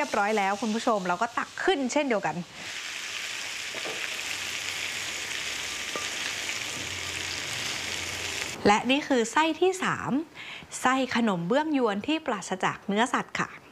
เรียบร้อยแล้วคุณผู้ชมเราก็ตักขึ้นเช่นเดียวกันและนี่คือไส้ที่3ไส้ขนมเบื้องยวนที่ปราศจากเนื้อสัตว์ค่ะ